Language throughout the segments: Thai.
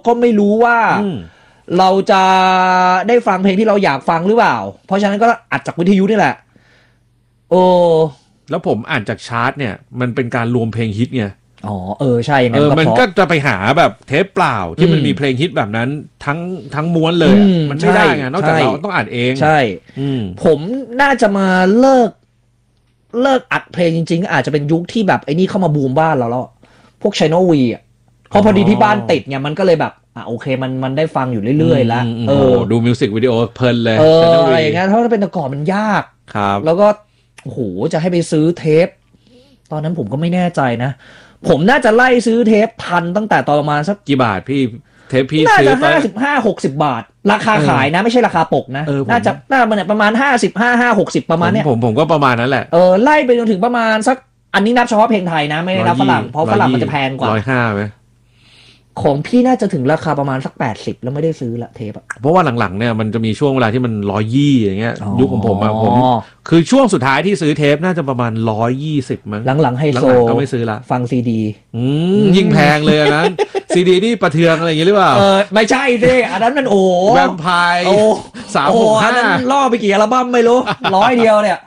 ก็ไม่รู้ว่าเราจะได้ฟังเพลงที่เราอยากฟังหรือเปล่าเพราะฉะนั้นก็อัดจากวิทยุนี่แหละโอ้แล้วผมอ่านจากชาร์ตเนี่ยมันเป็นการรวมเพลงฮิตไงอ๋อใช่อย่างนั้นมันก็จะไปหาแบบเทปเปล่าที่มันมีเพลงฮิตแบบนั้นทั้งม้วนเลยมันไม่ได้ไงนอกจากเราต้องอ่านเองใช่ผมน่าจะมาเลิกอัดเพลงจริงๆอาจจะเป็นยุคที่แบบไอ้นี่เข้ามาบูมบ้านเราแล้วพวก Channel V อ่ะเพราะพอดีที่บ้านติดเนี่ยมันก็เลยแบบโอเคมันได้ฟังอยู่เรื่อยๆแล้วดูมิวสิกวิดีโอเพลินเลยอะไรอย่างเงี้ยถ้าเป็นแต่ก่อนมันยากครับแล้วก็โอ้โหจะให้ไปซื้อเทปตอนนั้นผมก็ไม่แน่ใจนะผมน่าจะไล่ซื้อเทปทันตั้งแต่ตอนประมาณสักกี่บาทพี่เทปพี่น่าจะ55-60 บาทราคาขายนะไม่ใช่ราคาปกนะน่าประมาณ55-60ประมาณเนี้ยผมก็ประมาณนั้นแหละไล่ไปจนถึงประมาณสักอันนี้นับเฉพาะเพลงไทยนะไม่ได้นับฝรั่งเพราะฝรั่งมันจะแพงกว่า 150ไหมของพี่น่าจะถึงราคาประมาณสัก80แล้วไม่ได้ซื้อละเทปเพราะว่าหลังๆเนี่ยมันจะมีช่วงเวลาที่มัน120อย่างเงี้ยยุคของผมคือช่วงสุดท้ายที่ซื้อเทปน่าจะประมาณ120มั้งหลังๆไฮโซก็ไม่ซื้อละฟังซีดียิ่งแพงเลยนะซีดีนี่ประเทืองอะไรอย่างงี้หรือเปล่าไม่ใช่สิอันนั้นมันแวมไพร์365 อันนั้นล่อไปกี่อัลบั้มไม่รู้100เดียวเนี่ย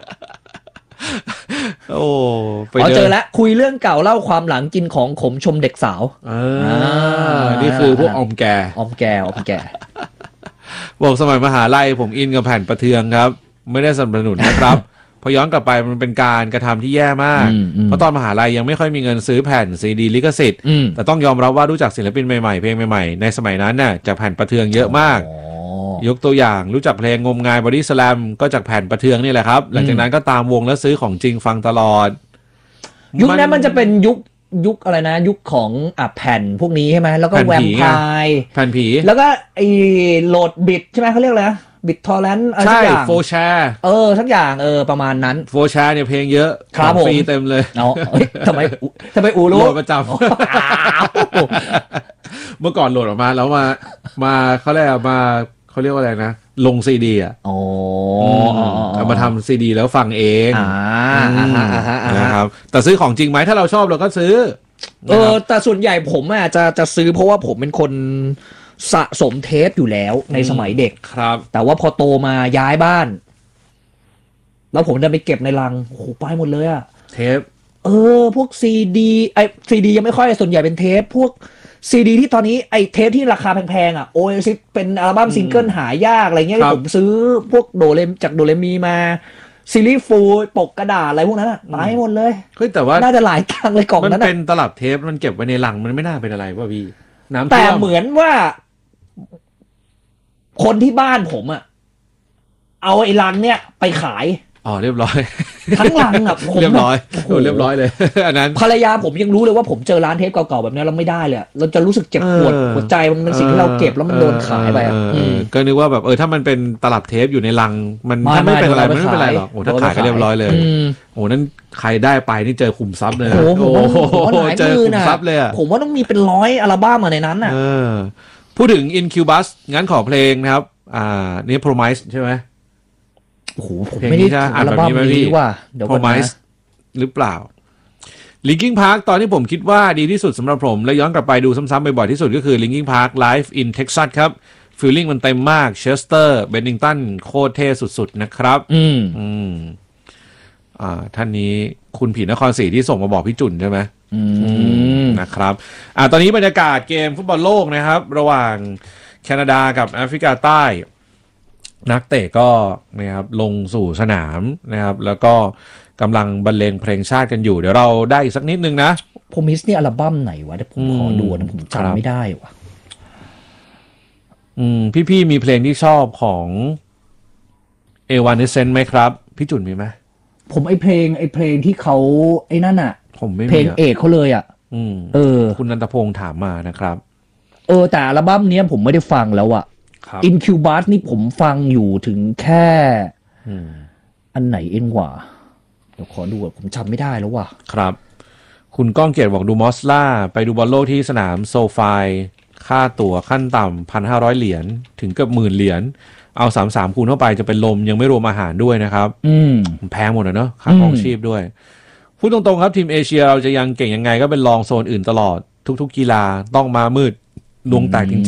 เจอแล้วคุยเรื่องเก่าเล่าความหลังกินของขมชมเด็กสาวนี่คือพวกอมแกบอกสมัยมหาลัยผมอินกับแผ่นประเทืองครับไม่ได้สนับสนุนนะครับพอย้อนกลับไปมันเป็นการกระทำที่แย่มากเพราะตอนมหาลัยยังไม่ค่อยมีเงินซื้อแผ่นซีดีลิขสิทธิ์แต่ต้องยอมรับว่ารู้จักศิลปินใหม่ๆเพลงใหม่ๆในสมัยนั้นน่ะจากแผ่นประเทืองเยอะมากยกตัวอย่างรู้จักเพลงงมงายบอดี้สแลมก็จากแผ่นประเทืองนี่แหละครับหลังจากนั้นก็ตามวงแล้วซื้อของจริงฟังตลอดยุคนั้นมันจะเป็นยุคอะไรนะยุคของแผ่นพวกนี้ใช่ไหมแล้วก็แวมไพร์แผ่นผีแล้วก็ไอโหลดบิตใช่ไหมเขาเรียกอะไรบิตทอร์เรนต์อะไรสักอย่างโฟแชร์สักอย่างประมาณนั้นโฟแชร์เนี่ยเพลงเยอะครับผมฟรีเต็มเลยทำไมอูรู้โหลดประจำเมื่อก่อนโหลดออกมาแล้วมาเขาเรียกว่าอะไรนะลงซีดีเอามาทำซีดีแล้วฟังเองนะครับแต่ซื้อของจริงไหมถ้าเราชอบเราก็ซื้อแต่ส่วนใหญ่ผมจะซื้อเพราะว่าผมเป็นคนสะสมเทปอยู่แล้วในสมัยเด็กครับแต่ว่าพอโตมาย้ายบ้านแล้วผมจะไปเก็บในลังโอ้โหไปหมดเลยอะเทปพวกซีดีซีดียังไม่ค่อยส่วนใหญ่เป็นเทปพวกซีดีที่ตอนนี้เทปที่ราคาแพงๆOasis เป็นอัลบั้มซิงเกิลหายากอะไรเงี้ยผมซื้อพวกจากโดเรมีมาซีรีส์ฟูลปกกระดาษอะไรพวกนั้นตายหมดเลยแต่ว่าน่าจะหลายตังค์เลยกล่องนั้นมันเป็นตลับเทปมันเก็บไว้ในลังมันไม่น่าเป็นอะไรป่ะพี่น้ำแต่เหมือนว่าคนที่บ้านผมเอาไอ้ลังเนี่ยไปขายเรียบร้อยทั้งลังผมเรียบร้อยเลยอันนั้นภรรยาผมยังรู้เลยว่าผมเจอร้านเทปเก่าๆแบบนี้เราไม่ได้เลยเราจะรู้สึกเจ็บปวดหัวใจมันเป็นสิ่งที่เราเก็บแล้วมันโดนขายไปก็นึกว่าแบบถ้ามันเป็นตลับเทปอยู่ในลังมันถ้าไม่เป็นอะไรมันไม่เป็นไรหรอกถ้าขายก็เรียบร้อยเลยนั่นใครได้ไปนี่เจอขุมทรัพย์เลยเจอขุมทรัพย์เลยผมว่าต้องมีเป็น100อัลบั้มมาในนั้นพูดถึง Incubus งั้นขอเพลงนะครับนี่ Promise ใช่ไหมโอ้โหผมไม่ได้อัลบั้มนี้ว่าเดี๋ยว Promise หรือเปล่า Linkin Park ตอนที่ผมคิดว่าดีที่สุดสำหรับผมและย้อนกลับไปดูซ้ำๆบ่อยๆที่สุดก็คือ Linkin Park Live in Texas ครับฟีลลิ่งมันเต็มมากเชสเตอร์เบนนิงตันโคตรเท่สุดๆนะครับท่านนี้คุณผีนครศรีที่ส่งมาบอกพี่จุนใช่ไหมนะครับตอนนี้บรรยากาศเกมฟุตบอลโลกนะครับระหว่างแคนาดากับแอฟริกาใต้นักเตะก็นะครับลงสู่สนามนะครับแล้วก็กำลังบรรเลงเพลงชาติกันอยู่เดี๋ยวเราได้อีกสักนิดนึงนะผมมิสนี่อัลบั้มไหนวะเดี๋ยวผมขอดูนะผมจำไม่ได้วะพี่มีเพลงที่ชอบของเอวานเนเซนไหมครับพี่จุนมีไหมผมไอเพลงที่เขาไอ้นั่นผมไม่มีเพลงเอกเขาเลยคุณนันทพงษ์ถามมานะครับแต่อัลบั้มนี้ผมไม่ได้ฟังแล้วIncubus นี่ผมฟังอยู่ถึงแค่อันไหนเองวะเดี๋ยวขอดูผมจำไม่ได้แล้วว่ะครับคุณก้องเกียรติบอกดูมอสล่าไปดูบอลโลกที่สนามโซฟายค่าตั๋วขั้นต่ำ 1,500 เหรียญถึงเกือบ 10,000 เหรียญเอา33คูณเข้าไปจะเป็นลมยังไม่รวมอาหารด้วยนะครับแพงหมดเลยเนาะค่าครองชีพด้วยพูดตรงๆครับทีมเอเชียเราจะยังเก่งยังไงก็เป็นรองโซนอื่นตลอดทุกๆกีฬาต้องมามืดดวงแตกจริง